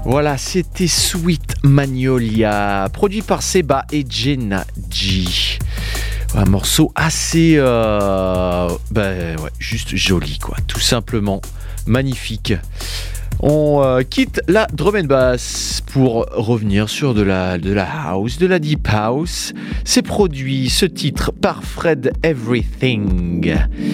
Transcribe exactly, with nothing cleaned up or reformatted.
Voilà, c'était Sweet Magnolia, produit par Seba et Jenna G. Un morceau assez, euh, ben ouais, juste joli quoi, tout simplement magnifique. On euh, quitte la drum and bass pour revenir sur de la, de la house, de la deep house. C'est produit, ce titre, par Fred Everything.